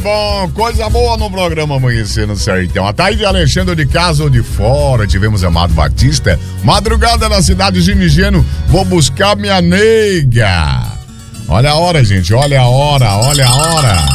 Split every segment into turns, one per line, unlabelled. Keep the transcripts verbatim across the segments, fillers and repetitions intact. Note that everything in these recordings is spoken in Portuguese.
bom, coisa boa no programa Amanhecendo Sertão. A Thaís de Alexandre de casa ou de fora, tivemos Amado Batista. Madrugada na cidade de Nigeno, vou buscar minha neiga. Olha a hora, gente, olha a hora, olha a hora.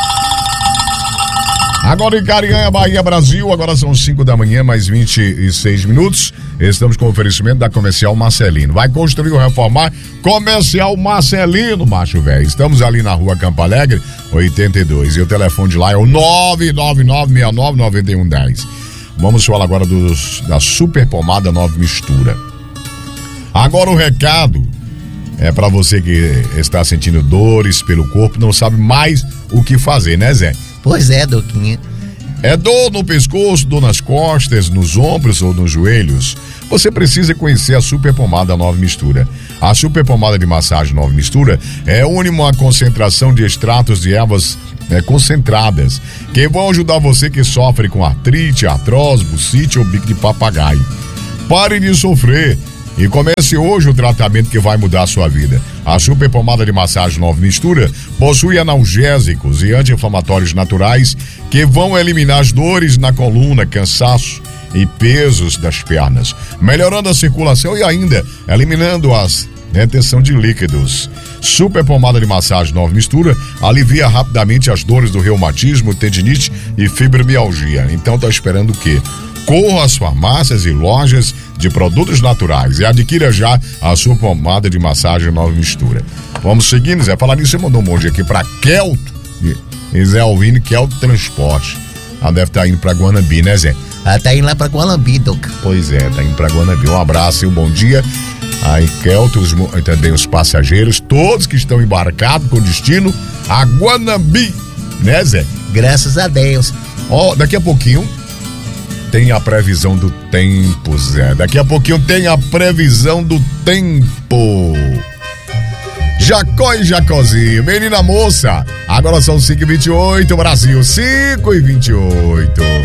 Agora em Carinhanha, Bahia, Brasil, agora são cinco da manhã, mais vinte e seis minutos. Estamos com o oferecimento da Comercial Marcelino. Vai construir ou reformar? Comercial Marcelino, macho velho. Estamos ali na rua Campo Alegre, oitenta e dois. E o telefone de lá é o nove nove nove seis nove nove um um zero. Vamos falar agora dos, da Super Pomada Nova Mistura. Agora o recado é para você que está sentindo dores pelo corpo, não sabe mais o que fazer, né, Zé?
Pois é, Doquinha.
É dor no pescoço, dor nas costas, nos ombros ou nos joelhos? Você precisa conhecer a Super Pomada Nova Mistura. A Super Pomada de Massagem Nova Mistura é uma concentração de extratos de ervas é, concentradas que vão ajudar você que sofre com artrite, artrose, bucite ou bico de papagaio. Pare de sofrer e comece hoje o tratamento que vai mudar a sua vida. A Super Pomada de Massagem Nova Mistura possui analgésicos e anti-inflamatórios naturais que vão eliminar as dores na coluna, cansaço e pesos das pernas, melhorando a circulação e ainda eliminando as retenção de líquidos. Super Pomada de Massagem Nova Mistura alivia rapidamente as dores do reumatismo, tendinite e fibromialgia. Então tá esperando o quê? Corra às farmácias e lojas de produtos naturais e adquira já a sua pomada de massagem Nova Mistura. Vamos seguindo, Zé. Falar nisso, você mandou um monte aqui pra Kelto e Zé Alvino, Kelto Transporte. Ela deve estar tá indo pra Guanambi, né, Zé?
Ela tá indo lá pra Guanambi, Doc.
Pois é, tá indo pra Guanambi. Um abraço e um bom dia. Aí, Kelto, os, também os passageiros, todos que estão embarcados com destino a Guanambi, né, Zé?
Graças a Deus.
Ó, oh, daqui a pouquinho tem a previsão do tempo, Zé. Daqui a pouquinho tem a previsão do tempo. Jacó e Jacozinho, menina moça. Agora são cinco e vinte e oito, Brasil, cinco e vinte e oito.